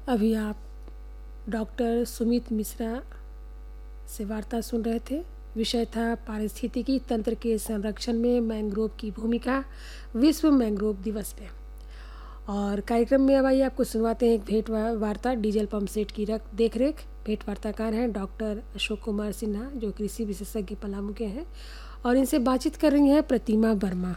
अभी आप डॉक्टर सुमित मिश्रा से वार्ता सुन रहे थे। विषय था पारिस्थितिकी तंत्र के संरक्षण में मैंग्रोव की भूमिका विश्व मैंग्रोव दिवस पे। और कार्यक्रम में अब आइए आपको सुनवाते हैं एक भेंट वार्ता डीजल पंप सेट की देखरेख। भेंट वार्ताकार हैं डॉक्टर अशोक कुमार सिन्हा जो कृषि विशेषज्ञ पलामू के हैं और इनसे बातचीत कर रही हैं प्रतिमा वर्मा।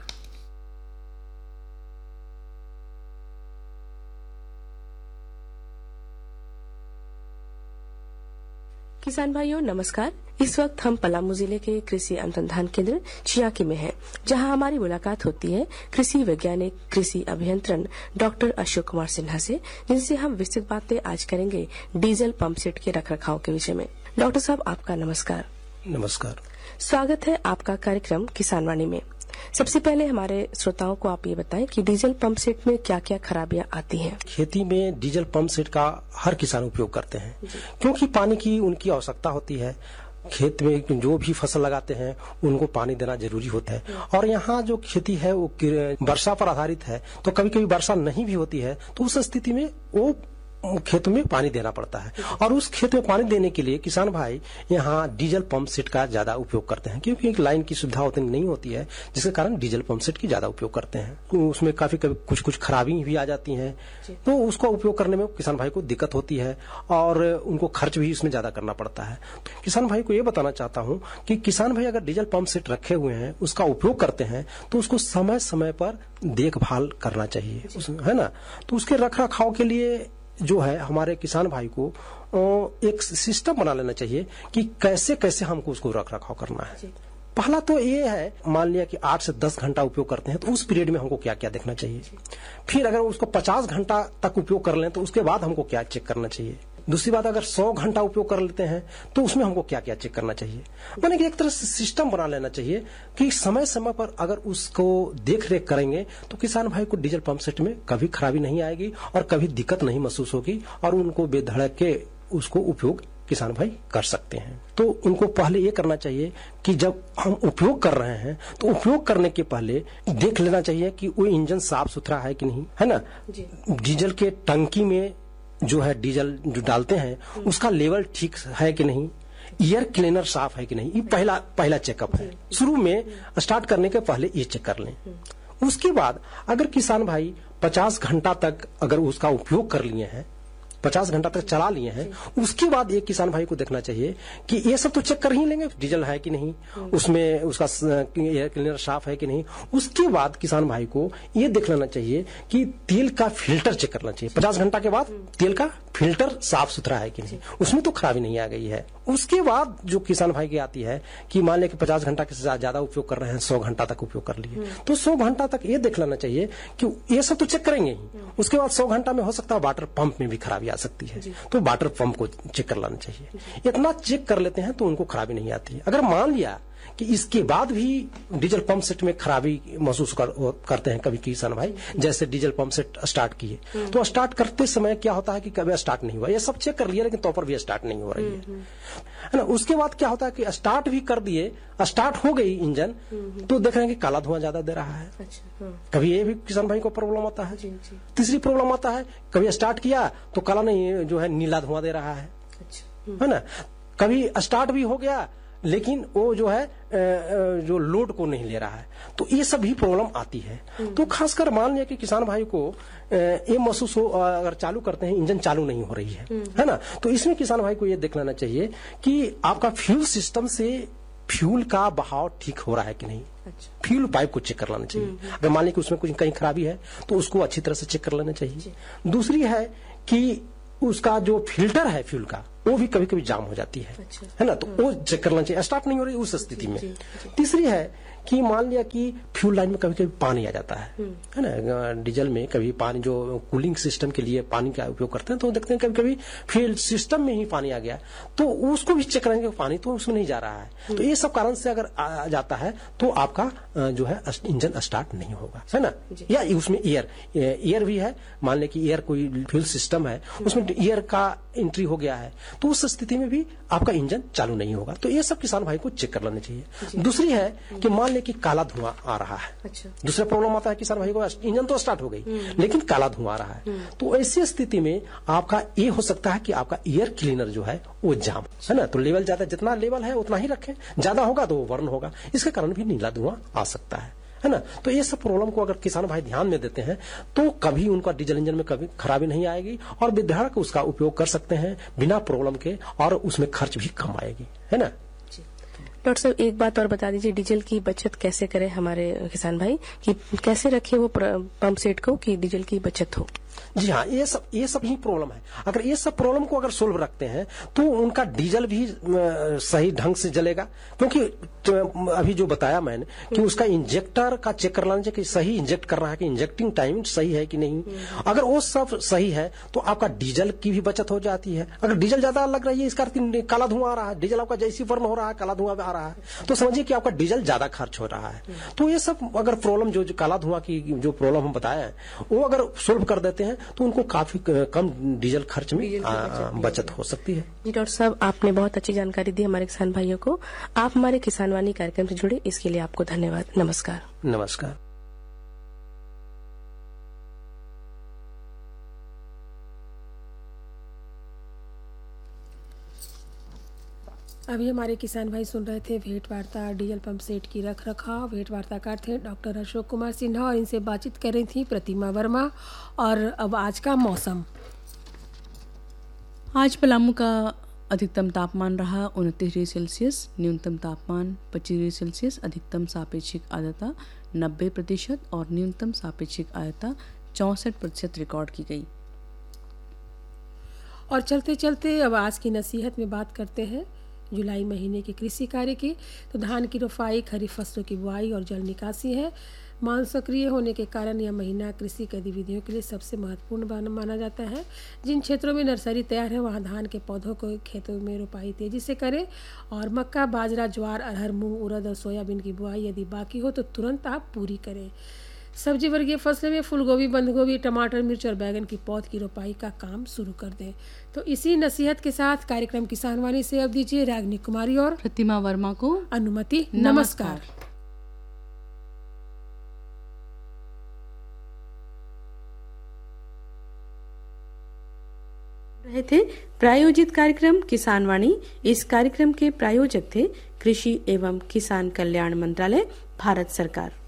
किसान भाइयों नमस्कार। इस वक्त हम पलामू जिले के कृषि अनुसंधान केंद्र चियाकी में हैं, जहां हमारी मुलाकात होती है कृषि वैज्ञानिक कृषि अभियंत्रण डॉक्टर अशोक कुमार सिन्हा से, जिनसे हम विस्तृत बातें आज करेंगे डीजल पंप सेट के रखरखाव के विषय में। डॉक्टर साहब आपका नमस्कार। नमस्कार, स्वागत है आपका कार्यक्रम किसान वाणी में। सबसे पहले हमारे श्रोताओं को आप ये बताएं कि डीजल पंप सेट में क्या क्या खराबियां आती हैं। खेती में डीजल पंप सेट का हर किसान उपयोग करते हैं क्योंकि पानी की उनकी आवश्यकता होती है। खेत में जो भी फसल लगाते हैं उनको पानी देना जरूरी होता है और यहाँ जो खेती है वो वर्षा पर आधारित है, तो कभी कभी वर्षा नहीं भी होती है, तो उस स्थिति में वो खेत में पानी देना पड़ता है और उस खेत में पानी देने के लिए किसान भाई यहाँ डीजल पंप सेट का ज्यादा उपयोग करते हैं क्योंकि एक लाइन की सुविधा उतनी नहीं होती है, जिसके कारण डीजल पंप सेट की ज्यादा उपयोग करते हैं। उसमें काफी कभी कुछ खराबी भी आ जाती हैं, तो उसको उपयोग करने में किसान भाई को दिक्कत होती है और उनको खर्च भी इसमें ज्यादा करना पड़ता है। तो किसान भाई को ये बताना चाहता हूँ कि किसान भाई अगर डीजल पंप सेट रखे हुए हैं, उसका उपयोग करते हैं, तो उसको समय समय पर देखभाल करना चाहिए, है ना। तो उसके रख रखाव के लिए जो है हमारे किसान भाई को एक सिस्टम बना लेना चाहिए कि कैसे कैसे हमको उसको रख रखाव करना है। पहला तो ये है, मान लिया कि 8 से 10 घंटा उपयोग करते हैं, तो उस पीरियड में हमको क्या क्या देखना चाहिए। फिर अगर उसको 50 घंटा तक उपयोग कर लें तो उसके बाद हमको क्या चेक करना चाहिए। दूसरी बात, अगर 100 घंटा उपयोग कर लेते हैं तो उसमें हमको क्या क्या चेक करना चाहिए। माने कि एक तरह से सिस्टम बना लेना चाहिए कि समय समय पर अगर उसको देख रेख करेंगे तो किसान भाई को डीजल पंप सेट में कभी खराबी नहीं आएगी और कभी दिक्कत नहीं महसूस होगी और उनको बेधड़क के उसको उपयोग किसान भाई कर सकते हैं। तो उनको पहले ये करना चाहिए कि जब हम उपयोग कर रहे हैं तो उपयोग करने के पहले देख लेना चाहिए कि वो इंजन साफ सुथरा है कि नहीं, है ना। डीजल के टंकी में जो है डीजल जो डालते हैं उसका लेवल ठीक है कि नहीं, एयर क्लीनर साफ है कि नहीं, ये पहला चेकअप है। शुरू में स्टार्ट करने के पहले ये चेक कर लें। उसके बाद अगर किसान भाई 50 घंटा तक अगर उसका उपयोग कर लिए हैं, 50 घंटा तक चला लिए हैं, उसके बाद एक किसान भाई को देखना चाहिए कि ये सब तो चेक कर ही लेंगे, डीजल है कि नहीं, उसमें उसका एयर क्लीनर साफ है कि नहीं। उसके बाद किसान भाई को ये देख लेना चाहिए कि तेल का फिल्टर चेक करना चाहिए। 50 घंटा के बाद तेल का फिल्टर साफ सुथरा है कि नहीं, उसमें तो खराबी नहीं आ गई है। उसके बाद जो किसान भाई की आती है कि मान लें कि 50 घंटा के ज्यादा उपयोग कर रहे हैं, 100 घंटा तक उपयोग कर लिए, तो 100 घंटा तक ये देख लेना चाहिए कि ये सब तो चेक करेंगे ही। उसके बाद 100 घंटा में हो सकता है वाटर पंप में भी खराबी आ सकती है, तो वाटर पंप को चेक कर लेना चाहिए। इतना चेक कर लेते हैं तो उनको खराबी नहीं आती है। अगर मान लिया कि इसके बाद भी डीजल पंप सेट में खराबी महसूस करते हैं कभी किसान भाई, जैसे डीजल पंप सेट स्टार्ट किए तो स्टार्ट करते समय क्या होता है कि कभी स्टार्ट नहीं हुआ, ये सब चेक कर लिया लेकिन तो पर भी स्टार्ट नहीं हो रही है ना। उसके बाद क्या होता है कि स्टार्ट भी कर दिए, स्टार्ट हो गई इंजन, तो देख रहे हैं कि काला धुआं ज्यादा दे रहा है। कभी ये भी किसान भाई को प्रॉब्लम आता है। तीसरी प्रॉब्लम आता है, कभी स्टार्ट किया तो काला नहीं जो है नीला धुआं दे रहा है ना। कभी स्टार्ट भी हो गया लेकिन वो जो है जो लोड को नहीं ले रहा है, तो ये सब भी प्रॉब्लम आती है। तो खासकर मान लिया कि किसान भाई को ये महसूस हो, अगर चालू करते हैं इंजन चालू नहीं हो रही है ना, तो इसमें किसान भाई को ये देख लेना चाहिए कि आपका फ्यूल सिस्टम से फ्यूल का बहाव ठीक हो रहा है कि नहीं। फ्यूल पाइप को चेक कर लेना चाहिए। अगर मान लीजिए कि उसमें कुछ कहीं खराबी है तो उसको अच्छी तरह से चेक कर लेना चाहिए। दूसरी है कि उसका जो फिल्टर है फ्यूल का, वो भी कभी कभी जाम हो जाती है ना, तो वो चेक करना चाहिए, स्टार्ट नहीं हो रही उस स्थिति में। तीसरी है कि मान लिया कि फ्यूल लाइन में कभी कभी पानी आ जाता है ना। डीजल में कभी पानी जो कूलिंग सिस्टम के लिए पानी का उपयोग करते हैं, तो देखते हैं कभी कभी फ्यूल सिस्टम में ही पानी आ गया, तो उसको भी चेक करेंगे, पानी तो उसमें नहीं जा रहा है। तो ये सब कारण से अगर आ जाता है तो आपका जो है इंजन स्टार्ट नहीं होगा, है ना। या उसमें एयर भी है, मान लें कि एयर कोई फ्यूल सिस्टम है उसमें एयर का एंट्री हो गया है, तो उस स्थिति में भी आपका इंजन चालू नहीं होगा। तो ये सब किसान भाई को चेक कर लेना चाहिए। दूसरी है कि मान मान लें कि काला धुआं आ रहा है। अच्छा। दूसरा प्रॉब्लम आता है किसान भाई को, इंजन तो स्टार्ट हो गई लेकिन काला धुआं आ रहा है, तो ऐसी स्थिति में आपका ये हो सकता है कि आपका एयर क्लीनर जो है वो जाम है ना। तो लेवल ज्यादा, जितना लेवल है उतना ही रखें, ज्यादा होगा तो वो बर्न होगा, इसके कारण भी नीला धुआं आ सकता है ना। तो ये सब प्रॉब्लम को अगर किसान भाई ध्यान में देते हैं तो कभी उनका डीजल इंजन में कभी खराबी नहीं आएगी और विधायक उसका उपयोग कर सकते हैं बिना प्रॉब्लम के, और उसमें खर्च भी कम आएगी, है ना। डॉक्टर साहब, एक बात और बता दीजिए, डीजल की बचत कैसे करें हमारे किसान भाई, कि कैसे रखे वो पंप सेट को कि डीजल की बचत हो? जी हाँ, ये सब ही प्रॉब्लम है। अगर ये सब प्रॉब्लम को अगर सोल्व रखते हैं तो उनका डीजल भी सही ढंग से जलेगा, क्योंकि अभी जो बताया मैंने कि उसका इंजेक्टर का चेक कर लेना चाहिए कि सही इंजेक्ट कर रहा है, कि इंजेक्टिंग टाइम सही है कि नहीं। अगर वो सब सही है तो आपका डीजल की भी बचत हो जाती है। अगर डीजल ज्यादा लग रही है, इसका काला धुआं आ रहा है, डीजल आपका जैसी बर्न हो रहा है काला धुआं आ रहा है, तो समझिए कि आपका डीजल ज्यादा खर्च हो रहा है। तो ये सब अगर प्रॉब्लम जो काला धुआं की जो प्रॉब्लम हम बताया है वो अगर सोल्व कर देते हैं तो उनको काफी कम डीजल खर्च में बचत हो सकती है। जी डॉक्टर साहब, आपने बहुत अच्छी जानकारी दी हमारे किसान भाइयों को। आप हमारे किसान वाणी कार्यक्रम से जुड़े, इसके लिए आपको धन्यवाद। नमस्कार। नमस्कार। अभी हमारे किसान भाई सुन रहे थे भेंट वार्ता डीजल पंप सेट की रख रखाव। भेंट वार्ताकार थे डॉक्टर अशोक कुमार सिन्हा और इनसे बातचीत कर रही थी प्रतिमा वर्मा। और अब आज का मौसम। आज पलामू का अधिकतम तापमान रहा 29 डिग्री सेल्सियस, न्यूनतम तापमान 25 डिग्री सेल्सियस, अधिकतम सापेक्षिक आर्द्रता 90% और न्यूनतम सापेक्षिक आर्द्रता 64% रिकॉर्ड की गई। और चलते चलते अब आज की नसीहत में बात करते हैं जुलाई महीने के कृषि कार्य की। तो धान की रोपाई, खरीफ फसलों की बुआई और जल निकासी है। मान सक्रिय होने के कारण यह महीना कृषि गतिविधियों के लिए सबसे महत्वपूर्ण माना जाता है। जिन क्षेत्रों में नर्सरी तैयार है वहां धान के पौधों को खेतों में रोपाई तेजी से करें। और मक्का, बाजरा, ज्वार, अरहर, मूंग, उड़द और सोयाबीन की बुआई यदि बाकी हो तो तुरंत आप पूरी करें। सब्जी वर्गीय फसलें में फूलगोभी, बंद-गोभी, टमाटर, मिर्च और बैगन की पौध की रोपाई का काम शुरू कर दें। तो इसी नसीहत के साथ कार्यक्रम किसान वाणी से अब दीजिए रागिनी कुमारी और प्रतिमा वर्मा को अनुमति। नमस्कार। रहे थे प्रायोजित कार्यक्रम किसान वाणी। इस कार्यक्रम के प्रायोजक थे कृषि एवं किसान कल्याण मंत्रालय, भारत सरकार।